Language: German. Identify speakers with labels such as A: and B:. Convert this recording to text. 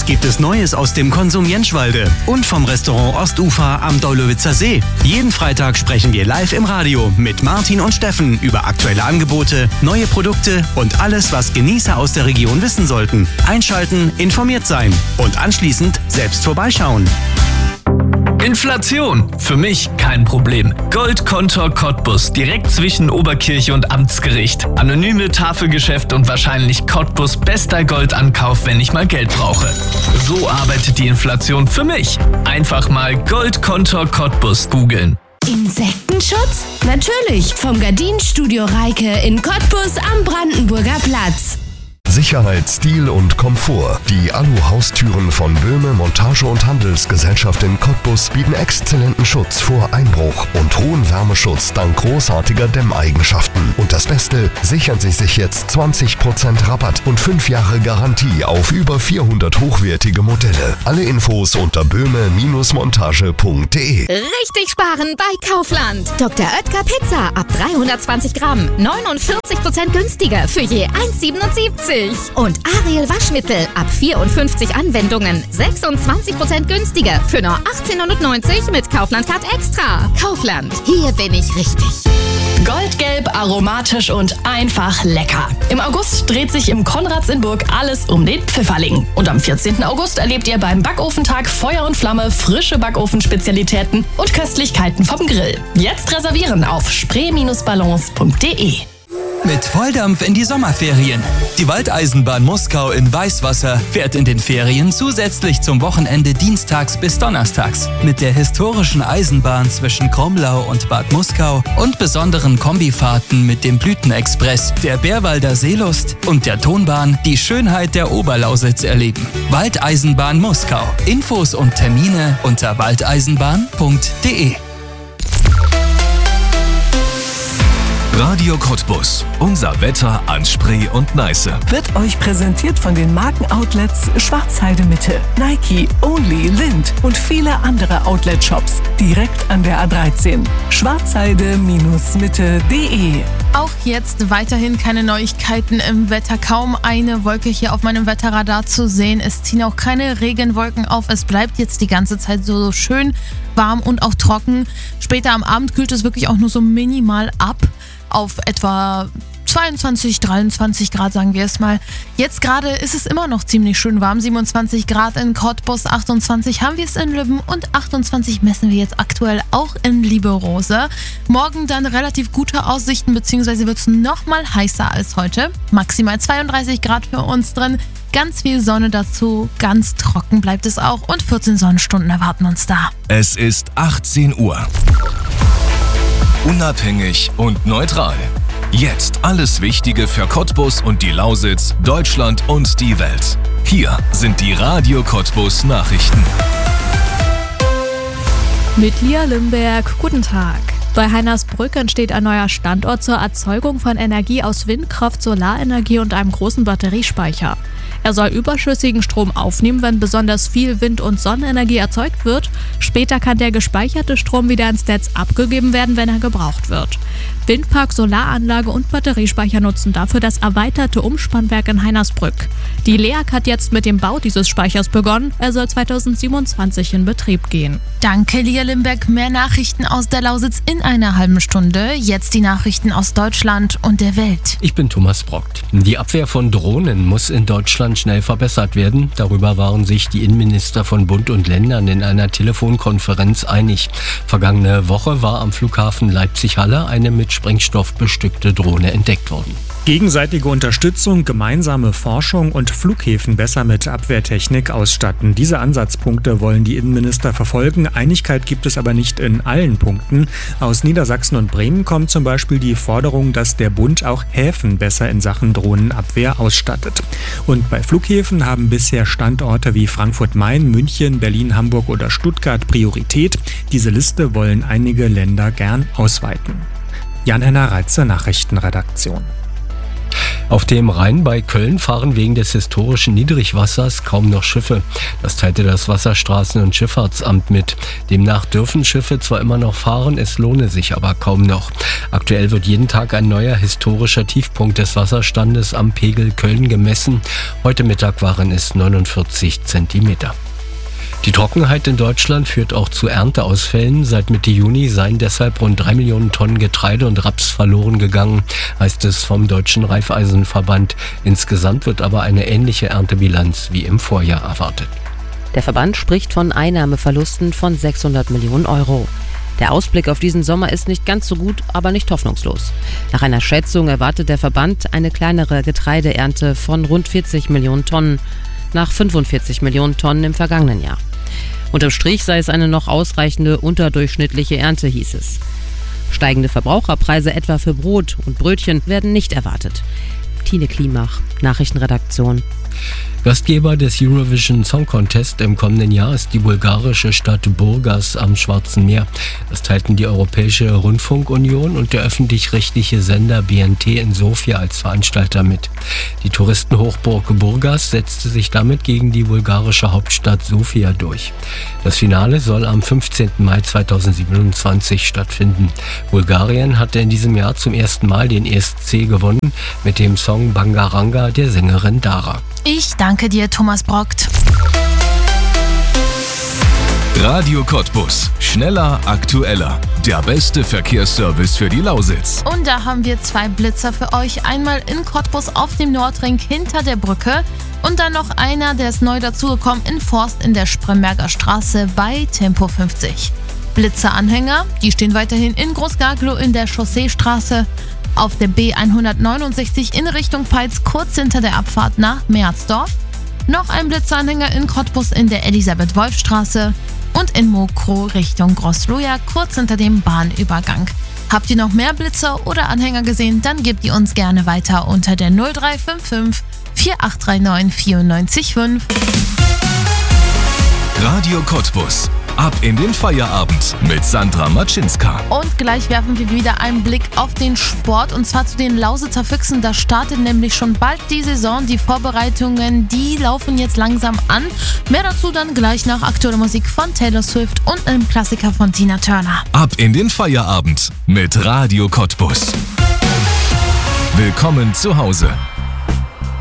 A: gibt es Neues aus dem Konsum Jentschwalde und vom Restaurant Ostufer am Deulowitzer See. Jeden Freitag sprechen wir live im Radio mit Martin und Steffen über aktuelle Angebote, neue Produkte und alles, was Genießer aus der Region wissen sollten. Einschalten, informiert sein und anschließend selbst vorbeischauen.
B: Inflation. Für mich kein Problem. Goldkontor Cottbus, direkt zwischen Oberkirche und Amtsgericht. Anonyme Tafelgeschäft und wahrscheinlich Cottbus bester Goldankauf, wenn ich mal Geld brauche. So arbeitet die Inflation für mich. Einfach mal Goldkontor Cottbus googeln.
C: Insektenschutz? Natürlich, vom Gardinenstudio Reike in Cottbus am Brandenburger Platz.
D: Sicherheit, Stil und Komfort. Die Alu-Haustüren von Böhme Montage- und Handelsgesellschaft in Cottbus bieten exzellenten Schutz vor Einbruch und hohen Wärmeschutz dank großartiger Dämmeigenschaften. Und das Beste, sichern Sie sich jetzt 20% Rabatt und 5 Jahre Garantie auf über 400 hochwertige Modelle. Alle Infos unter böhme-montage.de.
E: Richtig sparen bei Kaufland. Dr. Oetker Pizza ab 320 Gramm, 49% günstiger für je 1,77. Und Ariel Waschmittel ab 54 Anwendungen, 26% günstiger für nur 18,90 mit Kaufland Card Extra. Kaufland, hier bin ich richtig.
F: Goldgelb, aromatisch und einfach lecker. Im August dreht sich im Konrads in Burg alles um den Pfifferling. Und am 14. August erlebt ihr beim Backofentag Feuer und Flamme frische Backofenspezialitäten und Köstlichkeiten vom Grill. Jetzt reservieren auf spree-ballons.de.
G: Mit Volldampf in die Sommerferien. Die Waldeisenbahn Muskau in Weißwasser fährt in den Ferien zusätzlich zum Wochenende dienstags bis donnerstags. Mit der historischen Eisenbahn zwischen Kromlau und Bad Muskau und besonderen Kombifahrten mit dem Blütenexpress, der Bärwalder Seelust und der Tonbahn die Schönheit der Oberlausitz erleben. Waldeisenbahn Muskau. Infos und Termine unter waldeisenbahn.de.
H: Radio Cottbus. Unser Wetter an Spree und Neiße.
I: Wird euch präsentiert von den Markenoutlets Schwarzheide Mitte, Nike, Only, Lind und viele andere Outlet-Shops direkt an der A13. Schwarzheide-mitte.de.
J: Auch jetzt weiterhin keine Neuigkeiten im Wetter. Kaum eine Wolke hier auf meinem Wetterradar zu sehen. Es ziehen auch keine Regenwolken auf. Es bleibt jetzt die ganze Zeit so schön warm und auch trocken. Später am Abend kühlt es wirklich auch nur so minimal ab. Auf etwa 22, 23 Grad, sagen wir es mal. Jetzt gerade ist es immer noch ziemlich schön warm. 27 Grad in Cottbus, 28 haben wir es in Lübben und 28 messen wir jetzt aktuell auch in Lieberose. Morgen dann relativ gute Aussichten, beziehungsweise wird es nochmal heißer als heute. Maximal 32 Grad für uns drin. Ganz viel Sonne dazu, ganz trocken bleibt es auch und 14 Sonnenstunden erwarten uns da.
H: Es ist 18 Uhr. Unabhängig und neutral. Jetzt alles Wichtige für Cottbus und die Lausitz, Deutschland und die Welt. Hier sind die Radio Cottbus Nachrichten.
K: Mit Lia Limberg, guten Tag. Bei Heinersbrück entsteht ein neuer Standort zur Erzeugung von Energie aus Windkraft, Solarenergie und einem großen Batteriespeicher. Er soll überschüssigen Strom aufnehmen, wenn besonders viel Wind- und Sonnenenergie erzeugt wird. Später kann der gespeicherte Strom wieder ins Netz abgegeben werden, wenn er gebraucht wird. Windpark, Solaranlage und Batteriespeicher nutzen dafür das erweiterte Umspannwerk in Heinersbrück. Die LEAG hat jetzt mit dem Bau dieses Speichers begonnen. Er soll 2027 in Betrieb gehen.
J: Danke, Lia Limberg. Mehr Nachrichten aus der Lausitz in einer halben Stunde. Jetzt die Nachrichten aus Deutschland und der Welt.
L: Ich bin Thomas Brockt. Die Abwehr von Drohnen muss in Deutschland schnell verbessert werden. Darüber waren sich die Innenminister von Bund und Ländern in einer Telefonkonferenz einig. Vergangene Woche war am Flughafen Leipzig-Halle eine mit Sprengstoff bestückte Drohne entdeckt worden.
M: Gegenseitige Unterstützung, gemeinsame Forschung und Flughäfen besser mit Abwehrtechnik ausstatten. Diese Ansatzpunkte wollen die Innenminister verfolgen. Einigkeit gibt es aber nicht in allen Punkten. Aus Niedersachsen und Bremen kommt zum Beispiel die Forderung, dass der Bund auch Häfen besser in Sachen Drohnenabwehr ausstattet. Und bei Flughäfen haben bisher Standorte wie Frankfurt-Main, München, Berlin, Hamburg oder Stuttgart Priorität. Diese Liste wollen einige Länder gern ausweiten. Jan-Henner Reitze, Nachrichtenredaktion.
L: Auf dem Rhein bei Köln fahren wegen des historischen Niedrigwassers kaum noch Schiffe. Das teilte das Wasserstraßen- und Schifffahrtsamt mit. Demnach dürfen Schiffe zwar immer noch fahren, es lohne sich aber kaum noch. Aktuell wird jeden Tag ein neuer historischer Tiefpunkt des Wasserstandes am Pegel Köln gemessen. Heute Mittag waren es 49 Zentimeter. Die Trockenheit in Deutschland führt auch zu Ernteausfällen. Seit Mitte Juni seien deshalb rund 3 Millionen Tonnen Getreide und Raps verloren gegangen, heißt es vom Deutschen Raiffeisenverband. Insgesamt wird aber eine ähnliche Erntebilanz wie im Vorjahr erwartet.
N: Der Verband spricht von Einnahmeverlusten von 600 Millionen Euro. Der Ausblick auf diesen Sommer ist nicht ganz so gut, aber nicht hoffnungslos. Nach einer Schätzung erwartet der Verband eine kleinere Getreideernte von rund 40 Millionen Tonnen, nach 45 Millionen Tonnen im vergangenen Jahr. Unterm Strich sei es eine noch ausreichende unterdurchschnittliche Ernte, hieß es. Steigende Verbraucherpreise etwa für Brot und Brötchen werden nicht erwartet. Tine Klimach, Nachrichtenredaktion.
L: Gastgeber des Eurovision Song Contest im kommenden Jahr ist die bulgarische Stadt Burgas am Schwarzen Meer. Das teilten die Europäische Rundfunkunion und der öffentlich-rechtliche Sender BNT in Sofia als Veranstalter mit. Die Touristenhochburg Burgas setzte sich damit gegen die bulgarische Hauptstadt Sofia durch. Das Finale soll am 15. Mai 2027 stattfinden. Bulgarien hatte in diesem Jahr zum ersten Mal den ESC gewonnen mit dem Song Bangaranga der Sängerin Dara.
J: Ich danke dir, Thomas Brockt.
H: Radio Cottbus. Schneller, aktueller. Der beste Verkehrsservice für die Lausitz.
J: Und da haben wir 2 Blitzer für euch. Einmal in Cottbus auf dem Nordring hinter der Brücke. Und dann noch einer, der ist neu dazugekommen, in Forst in der Spremberger Straße bei Tempo 50. Blitzeranhänger, die stehen weiterhin in Großgaglow in der Chausseestraße. Auf der B169 in Richtung Peitz, kurz hinter der Abfahrt nach Merzdorf. Noch ein Blitzeranhänger in Cottbus in der Elisabeth-Wolf-Straße. Und in Mokrow Richtung Großloja, kurz hinter dem Bahnübergang. Habt ihr noch mehr Blitzer oder Anhänger gesehen, dann gebt ihr uns gerne weiter unter der 0355 4839 94.5.
H: Radio Cottbus. Ab in den Feierabend mit Sandra Matschinska.
J: Und gleich werfen wir wieder einen Blick auf den Sport und zwar zu den Lausitzer Füchsen. Da startet nämlich schon bald die Saison. Die Vorbereitungen, die laufen jetzt langsam an. Mehr dazu dann gleich nach aktueller Musik von Taylor Swift und einem Klassiker von Tina Turner.
H: Ab in den Feierabend mit Radio Cottbus. Willkommen zu Hause.